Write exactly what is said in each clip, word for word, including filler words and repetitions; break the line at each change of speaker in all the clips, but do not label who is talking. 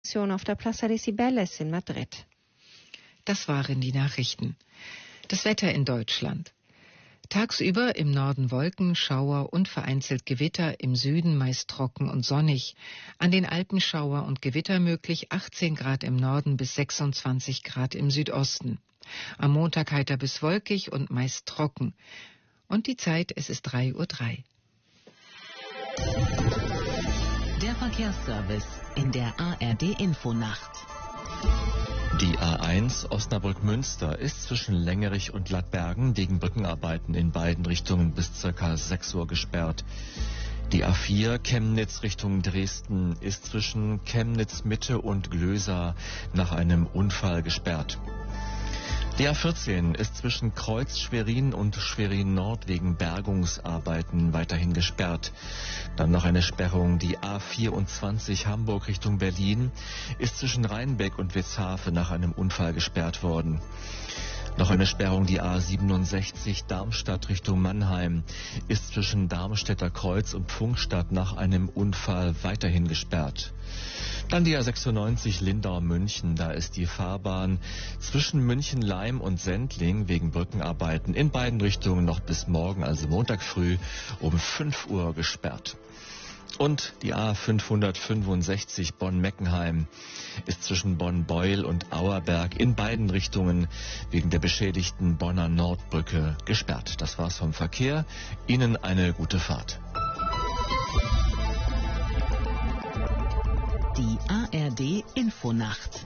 auf der Plaza de Cibeles in Madrid.
Das waren die Nachrichten. Das Wetter in Deutschland. Tagsüber im Norden Wolken, Schauer und vereinzelt Gewitter, im Süden meist trocken und sonnig. An den Alpen Schauer und Gewitter möglich, achtzehn Grad im Norden bis sechsundzwanzig Grad im Südosten. Am Montag heiter bis wolkig und meist trocken. Und die Zeit, es ist drei Uhr drei.
Der Verkehrsservice in der A R D-Infonacht.
Die A eins Osnabrück-Münster ist zwischen Längerich und Lattbergen wegen Brückenarbeiten in beiden Richtungen bis ca. sechs Uhr gesperrt. Die A vier Chemnitz Richtung Dresden ist zwischen Chemnitz Mitte und Glösa nach einem Unfall gesperrt. Die A vierzehn ist zwischen Kreuz Schwerin und Schwerin Nord wegen Bergungsarbeiten weiterhin gesperrt. Dann noch eine Sperrung. Die A vierundzwanzig Hamburg Richtung Berlin ist zwischen Rheinbeck und Witzhafe nach einem Unfall gesperrt worden. Noch eine Sperrung, die A siebenundsechzig Darmstadt Richtung Mannheim ist zwischen Darmstädter Kreuz und Pfungstadt nach einem Unfall weiterhin gesperrt. Dann die A sechsundneunzig Lindau-München, da ist die Fahrbahn zwischen München-Leim und Sendling wegen Brückenarbeiten in beiden Richtungen noch bis morgen, also Montag früh um fünf Uhr gesperrt. Und die A fünfhundertfünfundsechzig Bonn-Meckenheim ist zwischen Bonn-Beuel und Auerberg in beiden Richtungen wegen der beschädigten Bonner Nordbrücke gesperrt. Das war's vom Verkehr. Ihnen eine gute Fahrt.
Die A R D-Infonacht.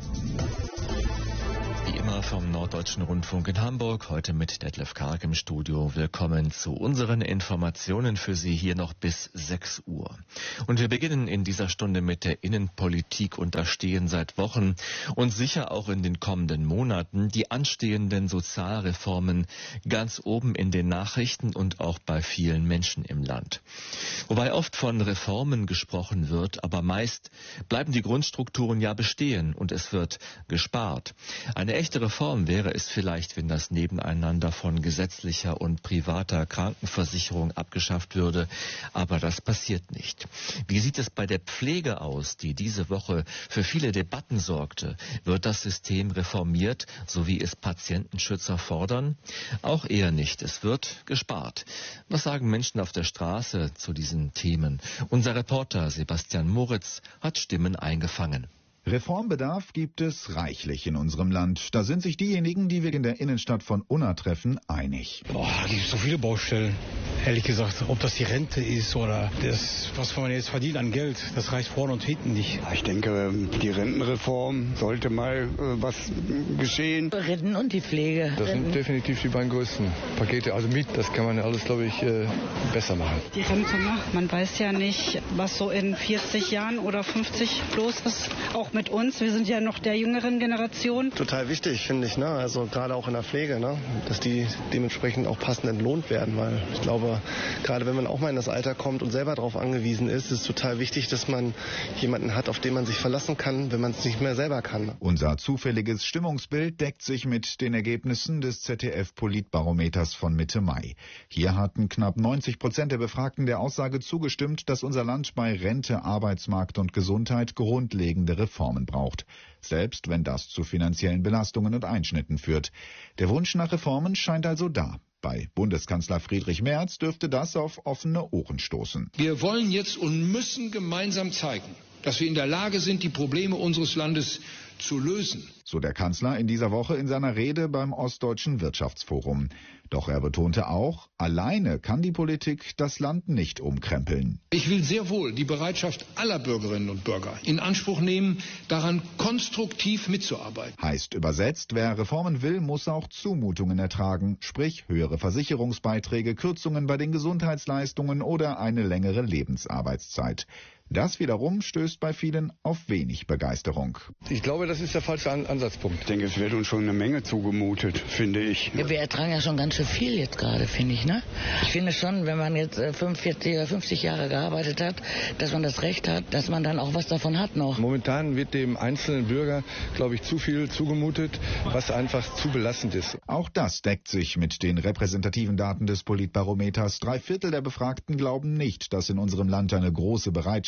Wie immer vom Norddeutschen Rundfunk in Hamburg, heute mit Detlef Karg im Studio. Willkommen zu unseren Informationen für Sie hier noch bis sechs Uhr. Und wir beginnen in dieser Stunde mit der Innenpolitik und da stehen seit Wochen und sicher auch in den kommenden Monaten die anstehenden Sozialreformen ganz oben in den Nachrichten und auch bei vielen Menschen im Land. Wobei oft von Reformen gesprochen wird, aber meist bleiben die Grundstrukturen ja bestehen und es wird gespart. Eine echte Reform wäre es vielleicht, wenn das Nebeneinander von gesetzlicher und privater Krankenversicherung abgeschafft würde, aber das passiert nicht. Wie sieht es bei der Pflege aus, die diese Woche für viele Debatten sorgte? Wird das System reformiert, so wie es Patientenschützer fordern? Auch eher nicht. Es wird gespart. Was sagen Menschen auf der Straße zu diesen Themen? Unser Reporter Sebastian Moritz hat Stimmen eingefangen.
Reformbedarf gibt es reichlich in unserem Land. Da sind sich diejenigen, die wir in der Innenstadt von Unna treffen, einig.
Boah, es gibt so viele Baustellen. Ehrlich gesagt, ob das die Rente ist oder das, was man jetzt verdient an Geld, das reicht vorne und hinten nicht.
Ich denke, die Rentenreform sollte mal äh, was geschehen.
Renten und die Pflege.
Das sind definitiv die beiden größten Pakete. Also Miet, das kann man alles, glaube ich, äh, besser machen.
Die Rente, ne? Man weiß ja nicht, was so in vierzig Jahren oder fünfzig los ist. Auch mit uns, wir sind ja noch der jüngeren Generation.
Total wichtig, finde ich, ne? Also gerade auch in der Pflege, ne? Dass die dementsprechend auch passend entlohnt werden, weil ich glaube, gerade wenn man auch mal in das Alter kommt und selber darauf angewiesen ist, ist es total wichtig, dass man jemanden hat, auf den man sich verlassen kann, wenn man es nicht mehr selber kann.
Unser zufälliges Stimmungsbild deckt sich mit den Ergebnissen des Z D F-Politbarometers von Mitte Mai. Hier hatten knapp neunzig Prozent der Befragten der Aussage zugestimmt, dass unser Land bei Rente, Arbeitsmarkt und Gesundheit grundlegende Reformen braucht, selbst wenn das zu finanziellen Belastungen und Einschnitten führt. Der Wunsch nach Reformen scheint also da. Bei Bundeskanzler Friedrich Merz dürfte das auf offene Ohren stoßen.
Wir wollen jetzt und müssen gemeinsam zeigen, dass wir in der Lage sind, die Probleme unseres Landes zu lösen.
So der Kanzler in dieser Woche in seiner Rede beim Ostdeutschen Wirtschaftsforum. Doch er betonte auch, alleine kann die Politik das Land nicht umkrempeln.
Ich will sehr wohl die Bereitschaft aller Bürgerinnen und Bürger in Anspruch nehmen, daran konstruktiv mitzuarbeiten.
Heißt übersetzt, wer Reformen will, muss auch Zumutungen ertragen, sprich höhere Versicherungsbeiträge, Kürzungen bei den Gesundheitsleistungen oder eine längere Lebensarbeitszeit. Das wiederum stößt bei vielen auf wenig Begeisterung.
Ich glaube, das ist der falsche An- Ansatzpunkt.
Ich denke, es wird uns schon eine Menge zugemutet, finde ich.
Ja, wir ertragen ja schon ganz schön viel jetzt gerade, finde ich, ne? Ich finde schon, wenn man jetzt fünfundvierzig oder fünfzig Jahre gearbeitet hat, dass man das Recht hat, dass man dann auch was davon hat noch.
Momentan wird dem einzelnen Bürger, glaube ich, zu viel zugemutet, was einfach zu belastend ist.
Auch das deckt sich mit den repräsentativen Daten des Politbarometers. Drei Viertel der Befragten glauben nicht, dass in unserem Land eine große Bereitschaft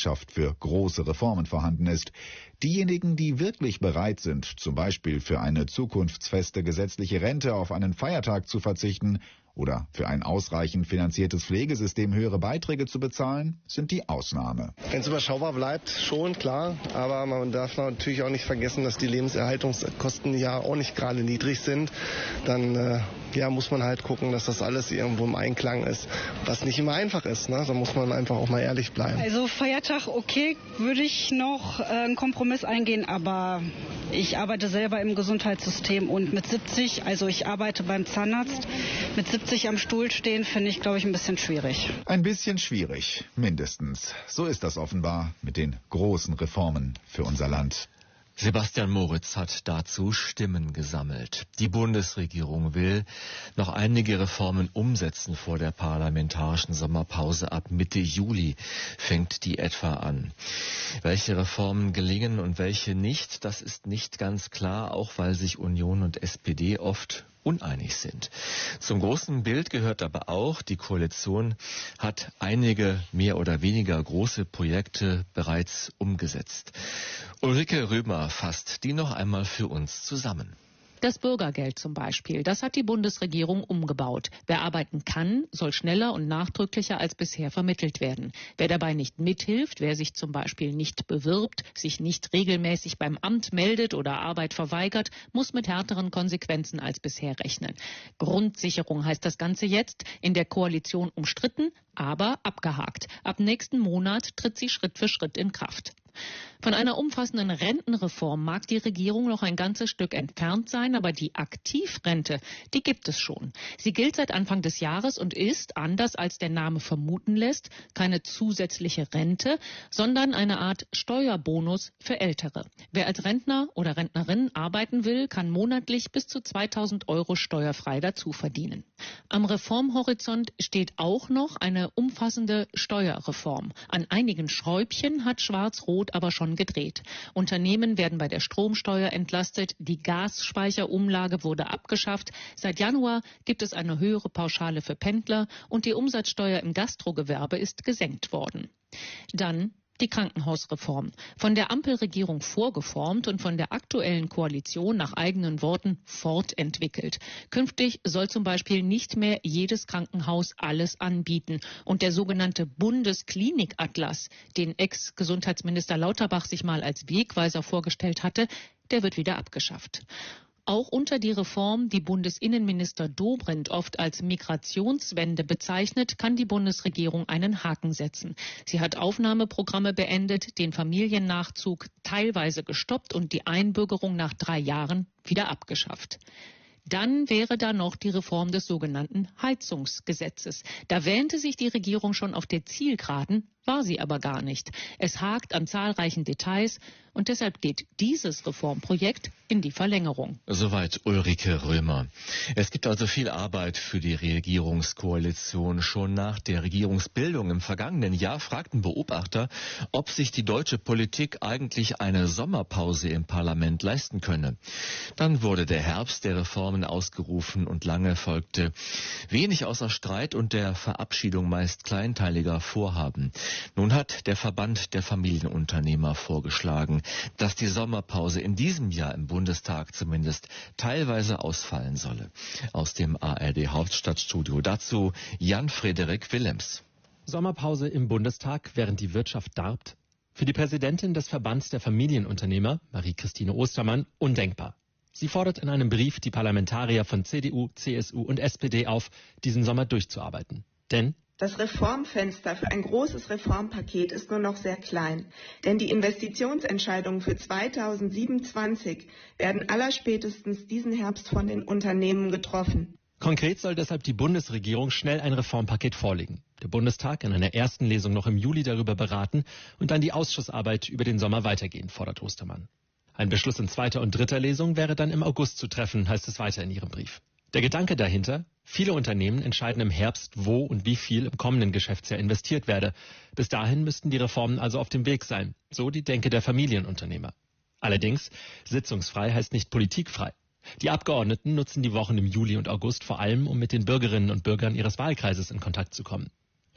Bereitschaft für große Reformen vorhanden ist. Diejenigen, die wirklich bereit sind, zum Beispiel für eine zukunftsfeste gesetzliche Rente auf einen Feiertag zu verzichten oder für ein ausreichend finanziertes Pflegesystem höhere Beiträge zu bezahlen, sind die Ausnahme.
Wenn es überschaubar bleibt, schon, klar. Aber man darf natürlich auch nicht vergessen, dass die Lebenserhaltungskosten ja auch nicht gerade niedrig sind. Dann äh, ja, muss man halt gucken, dass das alles irgendwo im Einklang ist. Was nicht immer einfach ist, ne? Da muss man einfach auch mal ehrlich bleiben.
Also Feiertag, okay, würde ich noch äh, einen Kompromiss eingehen. Aber ich arbeite selber im Gesundheitssystem und mit siebzig, also ich arbeite beim Zahnarzt, mit siebzig am Stuhl stehen, finde ich, glaube ich, ein bisschen schwierig.
Ein bisschen schwierig, mindestens. So ist das offenbar mit den großen Reformen für unser Land.
Sebastian Moritz hat dazu Stimmen gesammelt. Die Bundesregierung will noch einige Reformen umsetzen vor der parlamentarischen Sommerpause. Ab Mitte Juli fängt die etwa an. Welche Reformen gelingen und welche nicht, das ist nicht ganz klar, auch weil sich Union und S P D oft uneinig sind. Zum großen Bild gehört aber auch, die Koalition hat einige mehr oder weniger große Projekte bereits umgesetzt. Ulrike Römer fasst die noch einmal für uns zusammen.
Das Bürgergeld zum Beispiel, das hat die Bundesregierung umgebaut. Wer arbeiten kann, soll schneller und nachdrücklicher als bisher vermittelt werden. Wer dabei nicht mithilft, wer sich zum Beispiel nicht bewirbt, sich nicht regelmäßig beim Amt meldet oder Arbeit verweigert, muss mit härteren Konsequenzen als bisher rechnen. Grundsicherung heißt das Ganze jetzt, in der Koalition umstritten, aber abgehakt. Ab nächsten Monat tritt sie Schritt für Schritt in Kraft. Von einer umfassenden Rentenreform mag die Regierung noch ein ganzes Stück entfernt sein, aber die Aktivrente, die gibt es schon. Sie gilt seit Anfang des Jahres und ist, anders als der Name vermuten lässt, keine zusätzliche Rente, sondern eine Art Steuerbonus für Ältere. Wer als Rentner oder Rentnerin arbeiten will, kann monatlich bis zu zweitausend Euro steuerfrei dazu verdienen. Am Reformhorizont steht auch noch eine umfassende Steuerreform. An einigen Schräubchen hat Schwarz-Rot aber schon gedreht. Unternehmen werden bei der Stromsteuer entlastet, die Gasspeicherumlage wurde abgeschafft. Seit Januar gibt es eine höhere Pauschale für Pendler und die Umsatzsteuer im Gastrogewerbe ist gesenkt worden. Dann die Krankenhausreform. Von der Ampelregierung vorgeformt und von der aktuellen Koalition nach eigenen Worten fortentwickelt. Künftig soll zum Beispiel nicht mehr jedes Krankenhaus alles anbieten. Und der sogenannte Bundesklinikatlas, den Ex-Gesundheitsminister Lauterbach sich mal als Wegweiser vorgestellt hatte, der wird wieder abgeschafft. Auch unter die Reform, die Bundesinnenminister Dobrindt oft als Migrationswende bezeichnet, kann die Bundesregierung einen Haken setzen. Sie hat Aufnahmeprogramme beendet, den Familiennachzug teilweise gestoppt und die Einbürgerung nach drei Jahren wieder abgeschafft. Dann wäre da noch die Reform des sogenannten Heizungsgesetzes. Da wähnte sich die Regierung schon auf der Zielgeraden, war sie aber gar nicht. Es hakt an zahlreichen Details und deshalb geht dieses Reformprojekt in die Verlängerung.
Soweit Ulrike Römer. Es gibt also viel Arbeit für die Regierungskoalition. Schon nach der Regierungsbildung im vergangenen Jahr fragten Beobachter, ob sich die deutsche Politik eigentlich eine Sommerpause im Parlament leisten könne. Dann wurde der Herbst der Reformen ausgerufen und lange folgte wenig außer Streit und der Verabschiedung meist kleinteiliger Vorhaben. Nun hat der Verband der Familienunternehmer vorgeschlagen, dass die Sommerpause in diesem Jahr im Bundestag zumindest teilweise ausfallen solle. Aus dem A R D Hauptstadtstudio dazu Jan-Frederik Willems.
Sommerpause im Bundestag, während die Wirtschaft darbt? Für die Präsidentin des Verbands der Familienunternehmer, Marie-Christine Ostermann, undenkbar. Sie fordert in einem Brief die Parlamentarier von C D U, C S U und S P D auf, diesen Sommer durchzuarbeiten. Denn
das Reformfenster für ein großes Reformpaket ist nur noch sehr klein, denn die Investitionsentscheidungen für zweitausendsiebenundzwanzig werden allerspätestens diesen Herbst von den Unternehmen getroffen.
Konkret soll deshalb die Bundesregierung schnell ein Reformpaket vorlegen. Der Bundestag in einer ersten Lesung noch im Juli darüber beraten und dann die Ausschussarbeit über den Sommer weitergehen, fordert Ostermann. Ein Beschluss in zweiter und dritter Lesung wäre dann im August zu treffen, heißt es weiter in ihrem Brief. Der Gedanke dahinter: Viele Unternehmen entscheiden im Herbst, wo und wie viel im kommenden Geschäftsjahr investiert werde. Bis dahin müssten die Reformen also auf dem Weg sein. So die Denke der Familienunternehmer. Allerdings, sitzungsfrei heißt nicht politikfrei. Die Abgeordneten nutzen die Wochen im Juli und August vor allem, um mit den Bürgerinnen und Bürgern ihres Wahlkreises in Kontakt zu kommen.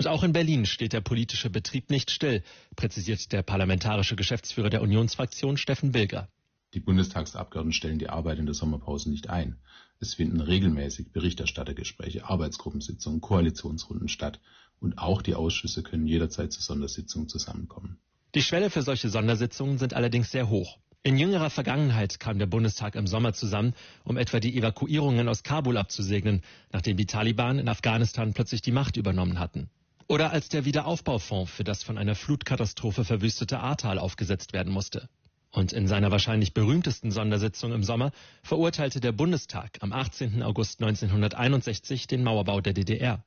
Und auch in Berlin steht der politische Betrieb nicht still, präzisiert der parlamentarische Geschäftsführer der Unionsfraktion Steffen Bilger.
Die Bundestagsabgeordneten stellen die Arbeit in der Sommerpause nicht ein. Es finden regelmäßig Berichterstattergespräche, Arbeitsgruppensitzungen, Koalitionsrunden statt. Und auch die Ausschüsse können jederzeit zu Sondersitzungen zusammenkommen.
Die Schwelle für solche Sondersitzungen sind allerdings sehr hoch. In jüngerer Vergangenheit kam der Bundestag im Sommer zusammen, um etwa die Evakuierungen aus Kabul abzusegnen, nachdem die Taliban in Afghanistan plötzlich die Macht übernommen hatten. Oder als der Wiederaufbaufonds für das von einer Flutkatastrophe verwüstete Ahrtal aufgesetzt werden musste. Und in seiner wahrscheinlich berühmtesten Sondersitzung im Sommer verurteilte der Bundestag am achtzehnten August neunzehnhunderteinundsechzig den Mauerbau der D D R.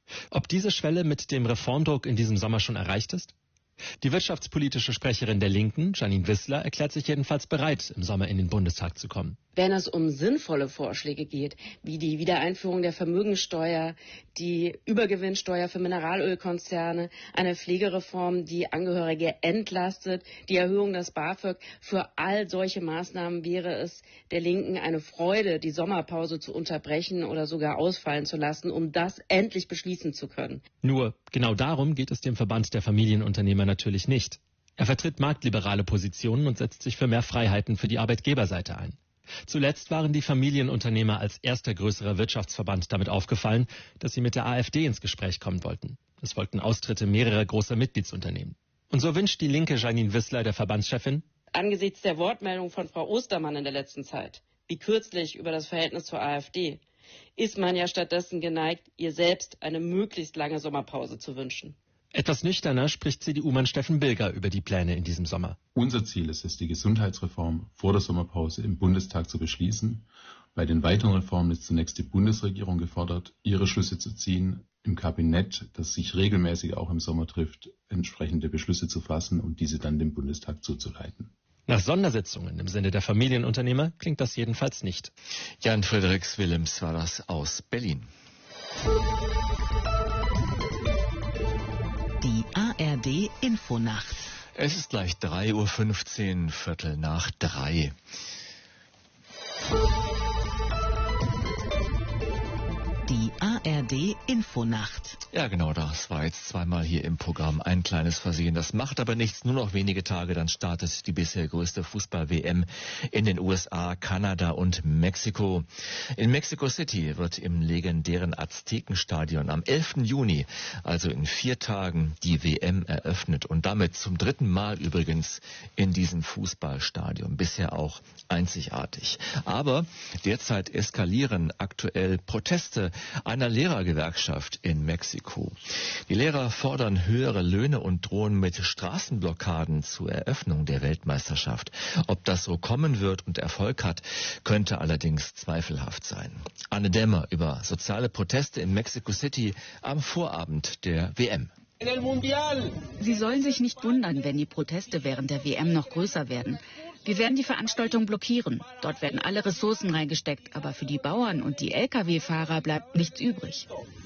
Ob diese Schwelle mit dem Reformdruck in diesem Sommer schon erreicht ist? Die wirtschaftspolitische Sprecherin der Linken, Janine Wissler, erklärt sich jedenfalls bereit, im Sommer in den Bundestag zu kommen.
Wenn es um sinnvolle Vorschläge geht, wie die Wiedereinführung der Vermögensteuer, die Übergewinnsteuer für Mineralölkonzerne, eine Pflegereform, die Angehörige entlastet, die Erhöhung des BAföG, für all solche Maßnahmen wäre es der Linken eine Freude, die Sommerpause zu unterbrechen oder sogar ausfallen zu lassen, um das endlich beschließen zu können.
Nur genau darum geht es dem Verband der Familienunternehmer natürlich nicht. Er vertritt marktliberale Positionen und setzt sich für mehr Freiheiten für die Arbeitgeberseite ein. Zuletzt waren die Familienunternehmer als erster größerer Wirtschaftsverband damit aufgefallen, dass sie mit der AfD ins Gespräch kommen wollten. Es folgten Austritte mehrerer großer Mitgliedsunternehmen. Und so wünscht die linke Janine Wissler der Verbandschefin:
Angesichts der Wortmeldung von Frau Ostermann in der letzten Zeit, wie kürzlich über das Verhältnis zur AfD, ist man ja stattdessen geneigt, ihr selbst eine möglichst lange Sommerpause zu wünschen.
Etwas nüchterner spricht C D U-Mann Steffen Bilger über die Pläne in diesem Sommer.
Unser Ziel ist es, die Gesundheitsreform vor der Sommerpause im Bundestag zu beschließen. Bei den weiteren Reformen ist zunächst die Bundesregierung gefordert, ihre Schlüsse zu ziehen, im Kabinett, das sich regelmäßig auch im Sommer trifft, entsprechende Beschlüsse zu fassen und diese dann dem Bundestag zuzuleiten.
Nach Sondersitzungen im Sinne der Familienunternehmer klingt das jedenfalls nicht.
Jan Friedrichs Willems war das aus Berlin.
Die A R D Infonacht.
Es ist gleich drei Uhr fünfzehn, Viertel nach drei.
Die A R D Infonacht.
Ja, genau, das war jetzt zweimal hier im Programm ein kleines Versehen. Das macht aber nichts. Nur noch wenige Tage, dann startet die bisher größte Fußball-W M in den U S A, Kanada und Mexiko. In Mexico City wird im legendären Aztekenstadion am elften Juni, also in vier Tagen, die W M eröffnet. Und damit zum dritten Mal übrigens in diesem Fußballstadion. Bisher auch einzigartig. Aber derzeit eskalieren aktuell Proteste einer Lehrergewerkschaft in Mexiko. Die Lehrer fordern höhere Löhne und drohen mit Straßenblockaden zur Eröffnung der Weltmeisterschaft. Ob das so kommen wird und Erfolg hat, könnte allerdings zweifelhaft sein. Anne Dämmer über soziale Proteste in Mexico City am Vorabend der W M.
Sie sollen sich nicht wundern, wenn die Proteste während der W M noch größer werden. Wir werden die Veranstaltung blockieren. Dort werden alle Ressourcen reingesteckt, aber für die Bauern und die L K W-Fahrer bleibt nichts übrig.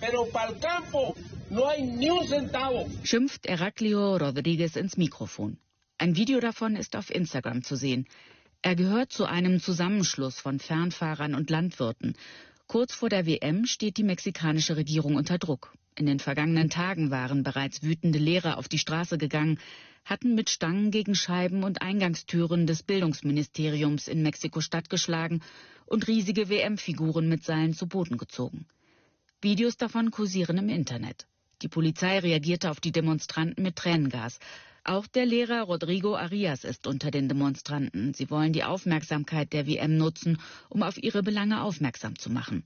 Schimpft Heraclio Rodriguez ins Mikrofon. Ein Video davon ist auf Instagram zu sehen. Er gehört zu einem Zusammenschluss von Fernfahrern und Landwirten. Kurz vor der W M steht die mexikanische Regierung unter Druck. In den vergangenen Tagen waren bereits wütende Lehrer auf die Straße gegangen, hatten mit Stangen gegen Scheiben und Eingangstüren des Bildungsministeriums in Mexiko-Stadt geschlagen und riesige W M-Figuren mit Seilen zu Boden gezogen. Videos davon kursieren im Internet. Die Polizei reagierte auf die Demonstranten mit Tränengas. Auch der Lehrer Rodrigo Arias ist unter den Demonstranten. Sie wollen die Aufmerksamkeit der W M nutzen, um auf ihre Belange aufmerksam zu machen.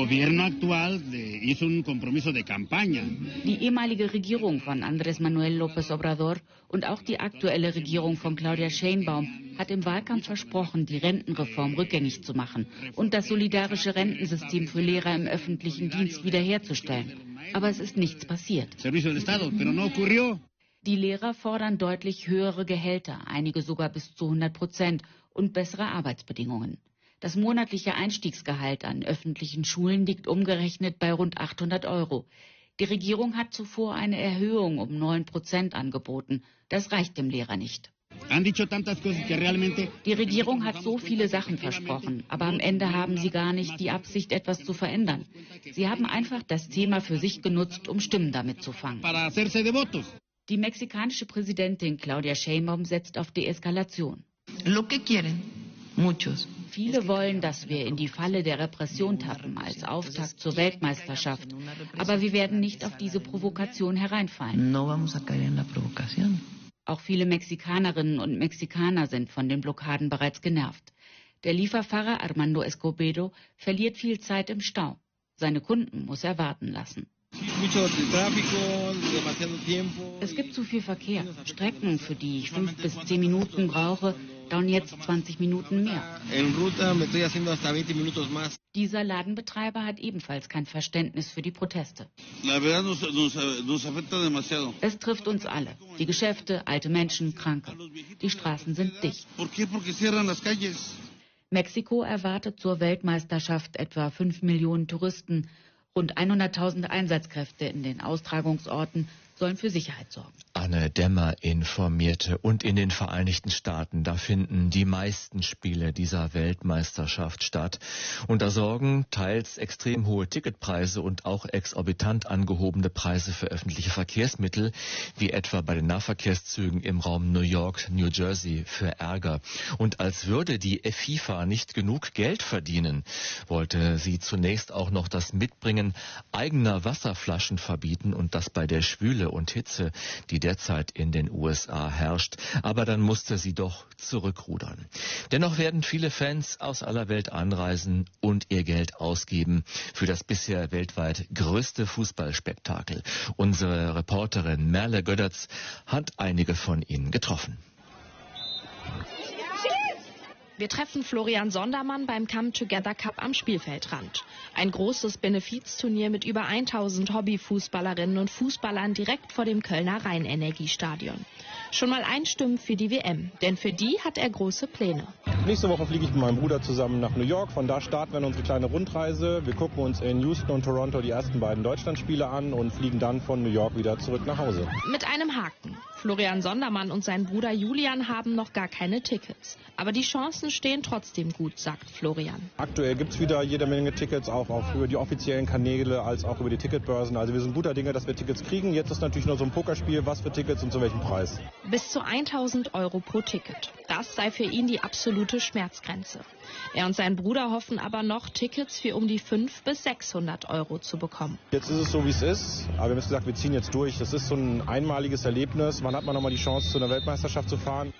Die ehemalige Regierung von Andrés Manuel López Obrador und auch die aktuelle Regierung von Claudia Sheinbaum hat im Wahlkampf versprochen, die Rentenreform rückgängig zu machen und das solidarische Rentensystem für Lehrer im öffentlichen Dienst wiederherzustellen. Aber es ist nichts passiert. Die Lehrer fordern deutlich höhere Gehälter, einige sogar bis zu hundert Prozent und bessere Arbeitsbedingungen. Das monatliche Einstiegsgehalt an öffentlichen Schulen liegt umgerechnet bei rund achthundert Euro. Die Regierung hat zuvor eine Erhöhung um neun Prozent angeboten. Das reicht dem Lehrer nicht. Die Regierung hat so viele Sachen versprochen, aber am Ende haben sie gar nicht die Absicht, etwas zu verändern. Sie haben einfach das Thema für sich genutzt, um Stimmen damit zu fangen. Die mexikanische Präsidentin Claudia Sheinbaum setzt auf Deeskalation. Viele wollen, dass wir in die Falle der Repression tappen als Auftakt zur Weltmeisterschaft. Aber wir werden nicht auf diese Provokation hereinfallen. Auch viele Mexikanerinnen und Mexikaner sind von den Blockaden bereits genervt. Der Lieferfahrer Armando Escobedo verliert viel Zeit im Stau. Seine Kunden muss er warten lassen. Es gibt zu viel Verkehr. Strecken, für die ich fünf bis zehn Minuten brauche, dauern jetzt zwanzig Minuten mehr. Dieser Ladenbetreiber hat ebenfalls kein Verständnis für die Proteste. Es trifft uns alle. Die Geschäfte, alte Menschen, Kranke. Die Straßen sind dicht. Mexiko erwartet zur Weltmeisterschaft etwa fünf Millionen Touristen. Rund hunderttausend Einsatzkräfte in den Austragungsorten sollen für Sicherheit sorgen.
Anne Dämmer informierte. Und in den Vereinigten Staaten, da finden die meisten Spiele dieser Weltmeisterschaft statt. Und da sorgen teils extrem hohe Ticketpreise und auch exorbitant angehobene Preise für öffentliche Verkehrsmittel, wie etwa bei den Nahverkehrszügen im Raum New York, New Jersey, für Ärger. Und als würde die FIFA nicht genug Geld verdienen, wollte sie zunächst auch noch das Mitbringen eigener Wasserflaschen verbieten und das bei der Schwüle und Hitze, die derzeit in den U S A herrscht. Aber dann musste sie doch zurückrudern. Dennoch werden viele Fans aus aller Welt anreisen und ihr Geld ausgeben für das bisher weltweit größte Fußballspektakel. Unsere Reporterin Merle Gödertz hat einige von ihnen getroffen.
Wir treffen Florian Sondermann beim Come Together Cup am Spielfeldrand. Ein großes Benefizturnier mit über tausend Hobbyfußballerinnen und Fußballern direkt vor dem Kölner Rhein-Energiestadion. Schon mal einstimmen für die W M, denn für die hat er große Pläne.
Nächste Woche fliege ich mit meinem Bruder zusammen nach New York. Von da starten wir in unsere kleine Rundreise. Wir gucken uns in Houston und Toronto die ersten beiden Deutschlandspiele an und fliegen dann von New York wieder zurück nach Hause.
Mit einem Haken. Florian Sondermann und sein Bruder Julian haben noch gar keine Tickets. Aber die Chancen stehen trotzdem gut, sagt Florian.
Aktuell gibt es wieder jede Menge Tickets, auch auf, über die offiziellen Kanäle, als auch über die Ticketbörsen. Also wir sind guter Dinge, dass wir Tickets kriegen. Jetzt ist natürlich nur so ein Pokerspiel, was für Tickets und zu welchem Preis.
Bis zu tausend Euro pro Ticket. Das sei für ihn die absolute Schmerzgrenze. Er und sein Bruder hoffen aber noch, Tickets für um die fünfhundert bis sechshundert Euro zu bekommen.
Jetzt ist es so, wie es ist. Aber wir haben jetzt gesagt, wir ziehen jetzt durch. Das ist so ein einmaliges Erlebnis. Wann hat man nochmal die Chance, zu einer Weltmeisterschaft zu fahren?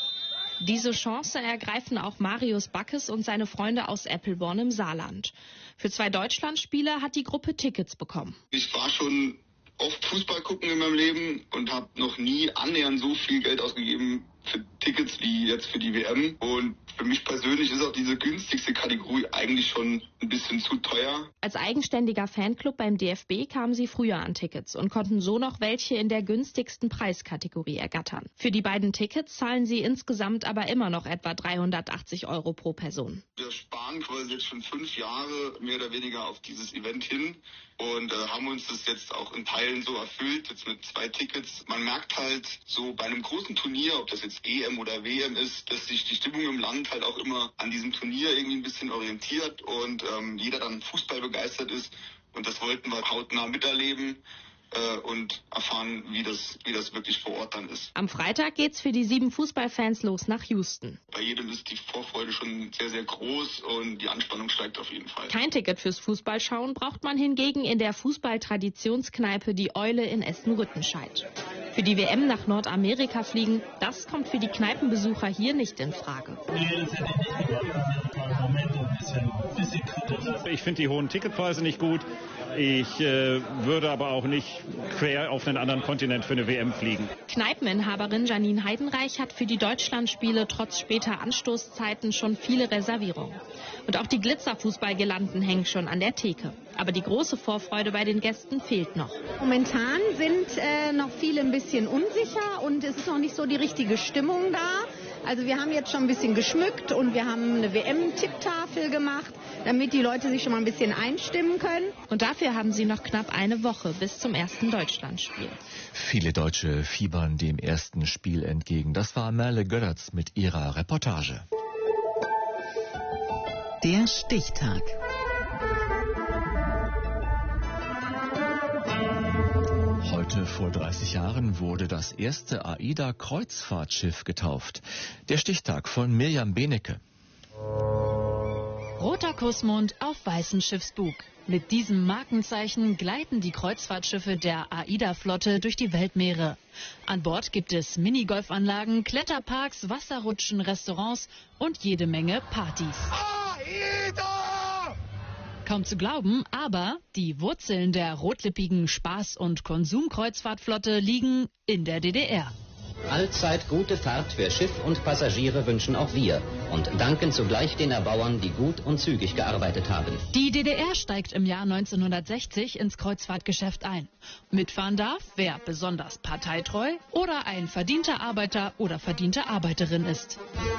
Diese Chance ergreifen auch Marius Backes und seine Freunde aus Eppelborn im Saarland. Für zwei Deutschlandspiele hat die Gruppe Tickets bekommen.
Ich war schon oft Fußball gucken in meinem Leben und habe noch nie annähernd so viel Geld ausgegeben für Tickets wie jetzt für die W M. Und für mich persönlich ist auch diese günstigste Kategorie eigentlich schon ein bisschen zu teuer.
Als eigenständiger Fanclub beim D F B kamen sie früher an Tickets und konnten so noch welche in der günstigsten Preiskategorie ergattern. Für die beiden Tickets zahlen sie insgesamt aber immer noch etwa dreihundertachtzig Euro pro Person.
Wir sparen quasi jetzt schon fünf Jahre mehr oder weniger auf dieses Event hin und äh, haben uns das jetzt auch in Teilen so erfüllt, jetzt mit zwei Tickets. Man merkt halt so bei einem großen Turnier, ob das jetzt E M oder W M ist, dass sich die Stimmung im Land halt auch immer an diesem Turnier irgendwie ein bisschen orientiert und ähm, jeder dann Fußball begeistert ist. Und das wollten wir hautnah miterleben äh, und erfahren, wie das, wie das wirklich vor Ort dann ist.
Am Freitag geht's für die sieben Fußballfans los nach Houston.
Bei jedem ist die Vorfreude schon sehr, sehr groß und die Anspannung steigt auf jeden Fall.
Kein Ticket fürs Fußballschauen braucht man hingegen in der Fußballtradtionskneipe Die Eule in Essen-Rüttenscheid. Für die W M nach Nordamerika fliegen, das kommt für die Kneipenbesucher hier nicht in Frage.
Ich finde die hohen Ticketpreise nicht gut. Ich äh, würde aber auch nicht quer auf einen anderen Kontinent für eine W M fliegen.
Kneipeninhaberin Janine Heidenreich hat für die Deutschlandspiele trotz später Anstoßzeiten schon viele Reservierungen. Und auch die Glitzerfußballgirlanden hängen schon an der Theke. Aber die große Vorfreude bei den Gästen fehlt noch.
Momentan sind äh, noch viele ein bisschen unsicher und es ist noch nicht so die richtige Stimmung da. Also wir haben jetzt schon ein bisschen geschmückt und wir haben eine W M-Tipptafel gemacht. damit die Leute sich schon mal ein bisschen einstimmen können.
Und dafür haben sie noch knapp eine Woche bis zum ersten Deutschlandspiel.
Viele Deutsche fiebern dem ersten Spiel entgegen. Das war Merle Götterz mit ihrer Reportage.
Der Stichtag.
Heute vor dreißig Jahren wurde das erste AIDA-Kreuzfahrtschiff getauft. Der Stichtag von Mirjam Benecke.
Roter Kussmund auf weißem Schiffsbug. Mit diesem Markenzeichen gleiten die Kreuzfahrtschiffe der AIDA-Flotte durch die Weltmeere. An Bord gibt es Minigolfanlagen, Kletterparks, Wasserrutschen, Restaurants und jede Menge Partys. AIDA! Kaum zu glauben, aber die Wurzeln der rotlippigen Spaß- und Konsumkreuzfahrtflotte liegen in der D D R.
Allzeit gute Fahrt für Schiff und Passagiere wünschen auch wir und danken zugleich den Erbauern, die gut und zügig gearbeitet haben.
Die D D R steigt im Jahr neunzehnhundertsechzig ins Kreuzfahrtgeschäft ein. Mitfahren darf, wer besonders parteitreu oder ein verdienter Arbeiter oder verdiente Arbeiterin ist.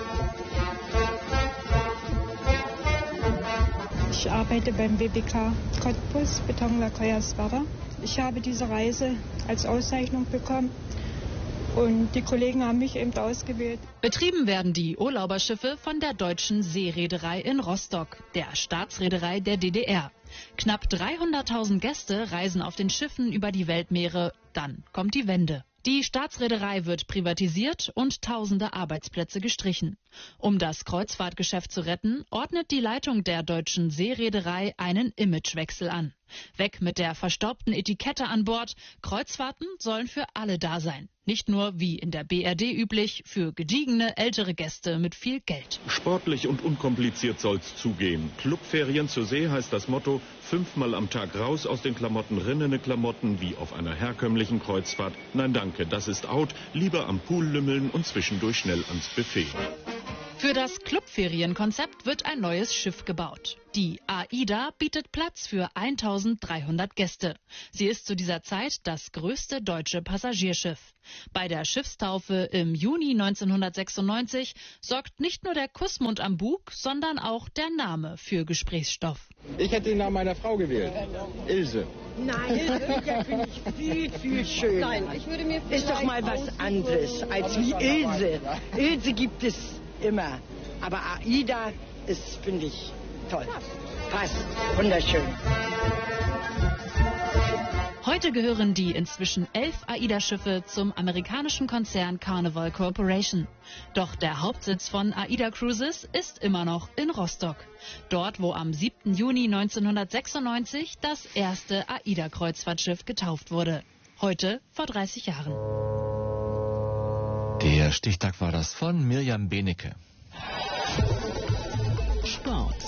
Ich arbeite beim W B K Cottbus, Beton Hoyerswerda. Ich habe diese Reise als Auszeichnung bekommen. Und die Kollegen haben mich eben ausgewählt.
Betrieben werden die Urlauberschiffe von der Deutschen Seereederei in Rostock, der Staatsreederei der D D R. Knapp dreihunderttausend Gäste reisen auf den Schiffen über die Weltmeere. Dann kommt die Wende. Die Staatsreederei wird privatisiert und tausende Arbeitsplätze gestrichen. Um das Kreuzfahrtgeschäft zu retten, ordnet die Leitung der Deutschen Seereederei einen Imagewechsel an. Weg mit der verstaubten Etikette an Bord. Kreuzfahrten sollen für alle da sein. Nicht nur, wie in der B R D üblich, für gediegene ältere Gäste mit viel Geld.
Sportlich und unkompliziert soll's zugehen. Clubferien zur See heißt das Motto, fünfmal am Tag raus aus den Klamotten, rinnene Klamotten, wie auf einer herkömmlichen Kreuzfahrt. Nein, danke, das ist out. Lieber am Pool lümmeln und zwischendurch schnell ans Buffet.
Für das Clubferienkonzept wird ein neues Schiff gebaut. Die AIDA bietet Platz für eintausenddreihundert Gäste. Sie ist zu dieser Zeit das größte deutsche Passagierschiff. Bei der Schiffstaufe im Juni neunzehnhundertsechsundneunzig sorgt nicht nur der Kussmund am Bug, sondern auch der Name für Gesprächsstoff.
Ich hätte den Namen meiner Frau gewählt. Ilse.
Nein, Ilse finde ich viel, viel schöner. Nein, ich würde mir ist doch mal was anderes als wie Ilse. Ilse gibt es immer. Aber AIDA ist, finde ich, toll. Passt. Wunderschön.
Heute gehören die inzwischen elf AIDA-Schiffe zum amerikanischen Konzern Carnival Corporation. Doch der Hauptsitz von AIDA Cruises ist immer noch in Rostock. Dort, wo am siebten Juni neunzehnhundertsechsundneunzig das erste AIDA-Kreuzfahrtschiff getauft wurde. Heute vor dreißig Jahren.
Der Stichtag war das von Mirjam Benecke.
Sport.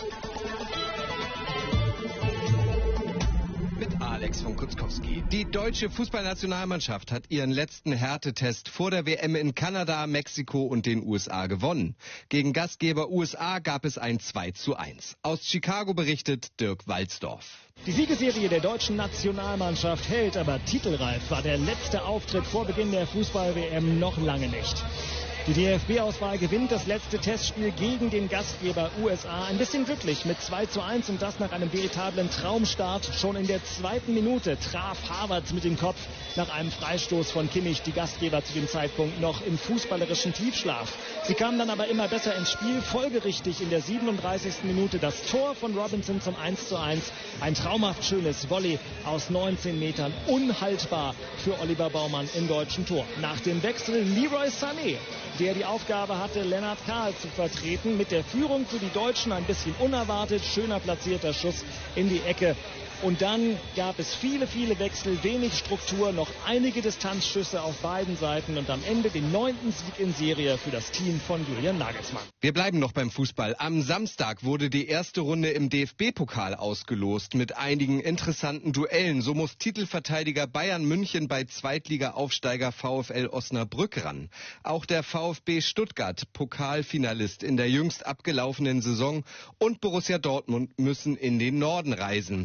Mit Alex von Kutzkowski. Die deutsche Fußballnationalmannschaft hat ihren letzten Härtetest vor der W M in Kanada, Mexiko und den U S A gewonnen. Gegen Gastgeber U S A gab es ein zwei zu eins. Aus Chicago berichtet Dirk Walzdorf.
Die Siegesserie der deutschen Nationalmannschaft hält, aber titelreif war der letzte Auftritt vor Beginn der Fußball-W M noch lange nicht. Die D F B-Auswahl gewinnt das letzte Testspiel gegen den Gastgeber U S A ein bisschen glücklich mit zwei zu eins und das nach einem veritablen Traumstart. Schon in der zweiten Minute traf Havertz mit dem Kopf nach einem Freistoß von Kimmich die Gastgeber zu dem Zeitpunkt noch im fußballerischen Tiefschlaf. Sie kamen dann aber immer besser ins Spiel. Folgerichtig in der siebenunddreißigsten Minute das Tor von Robinson zum eins zu eins. Ein traumhaft schönes Volley aus neunzehn Metern. Unhaltbar für Oliver Baumann im deutschen Tor. Nach dem Wechsel Leroy Sané, der die Aufgabe hatte, Lennart Kahl zu vertreten. Mit der Führung für die Deutschen ein bisschen unerwartet, schöner platzierter Schuss in die Ecke. Und dann gab es viele, viele Wechsel, wenig Struktur, noch einige Distanzschüsse auf beiden Seiten und am Ende den neunten Sieg in Serie für das Team von Julian Nagelsmann.
Wir bleiben noch beim Fußball. Am Samstag wurde die erste Runde im D F B-Pokal ausgelost mit einigen interessanten Duellen. So muss Titelverteidiger Bayern München bei Zweitliga-Aufsteiger VfL Osnabrück ran. Auch der VfB Stuttgart, Pokalfinalist in der jüngst abgelaufenen Saison, und Borussia Dortmund müssen in den Norden reisen. Der VfB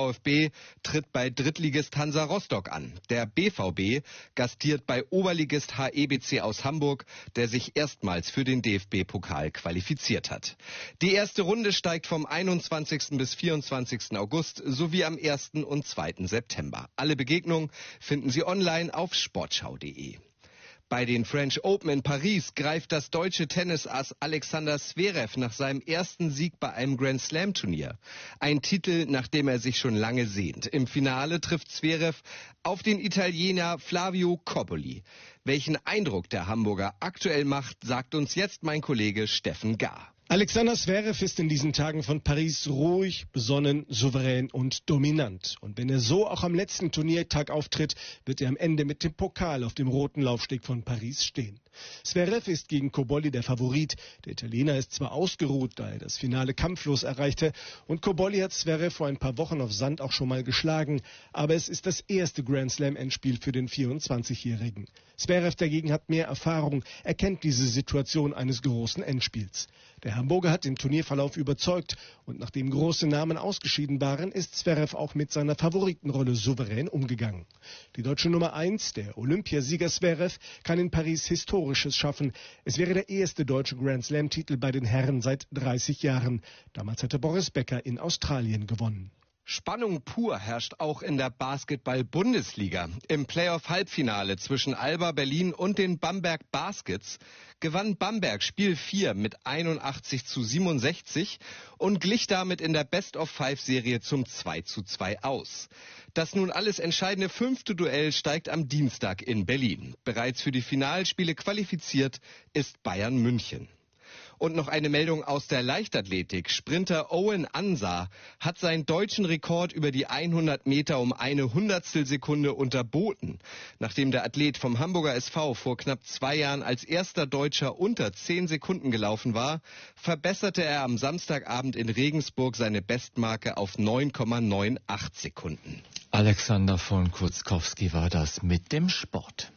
VfB tritt bei Drittligist Hansa Rostock an. Der B V B gastiert bei Oberligist H E B C aus Hamburg, der sich erstmals für den D F B-Pokal qualifiziert hat. Die erste Runde steigt vom einundzwanzigsten bis vierundzwanzigsten August sowie am ersten und zweiten September. Alle Begegnungen finden Sie online auf sportschau punkt de. Bei den French Open in Paris greift das deutsche Tennisass Alexander Zverev nach seinem ersten Sieg bei einem Grand Slam Turnier. Ein Titel, nach dem er sich schon lange sehnt. Im Finale trifft Zverev auf den Italiener Flavio Coppoli. Welchen Eindruck der Hamburger aktuell macht, sagt uns jetzt mein Kollege Steffen Gahr.
Alexander Zverev ist in diesen Tagen von Paris ruhig, besonnen, souverän und dominant. Und wenn er so auch am letzten Turniertag auftritt, wird er am Ende mit dem Pokal auf dem roten Laufsteg von Paris stehen. Zverev ist gegen Cobolli der Favorit. Der Italiener ist zwar ausgeruht, da er das Finale kampflos erreichte. Und Cobolli hat Zverev vor ein paar Wochen auf Sand auch schon mal geschlagen. Aber es ist das erste Grand Slam-Endspiel für den vierundzwanzigjährigen. Zverev dagegen hat mehr Erfahrung, er kennt diese Situation eines großen Endspiels. Der Hamburger hat im Turnierverlauf überzeugt und nachdem große Namen ausgeschieden waren, ist Zverev auch mit seiner Favoritenrolle souverän umgegangen. Die deutsche Nummer eins, der Olympiasieger Zverev, kann in Paris Historisches schaffen. Es wäre der erste deutsche Grand-Slam-Titel bei den Herren seit dreißig Jahren. Damals hatte Boris Becker in Australien gewonnen.
Spannung pur herrscht auch in der Basketball-Bundesliga. Im Playoff-Halbfinale zwischen Alba Berlin und den Bamberg Baskets gewann Bamberg Spiel vier mit einundachtzig zu siebenundsechzig und glich damit in der Best-of-Five-Serie zum zwei zu zwei aus. Das nun alles entscheidende fünfte Duell steigt am Dienstag in Berlin. Bereits für die Finalspiele qualifiziert ist Bayern München. Und noch eine Meldung aus der Leichtathletik. Sprinter Owen Ansah hat seinen deutschen Rekord über die hundert Meter um eine Hundertstelsekunde unterboten. Nachdem der Athlet vom Hamburger S V vor knapp zwei Jahren als erster Deutscher unter zehn Sekunden gelaufen war, verbesserte er am Samstagabend in Regensburg seine Bestmarke auf neun Komma achtundneunzig Sekunden.
Alexander von Kurzkowski war das mit dem Sport.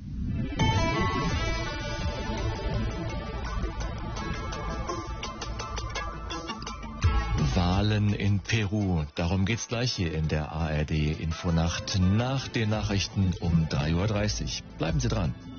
Wahlen in Peru. Darum geht's gleich hier in der A R D Infonacht nach den Nachrichten um drei Uhr dreißig. Bleiben Sie dran.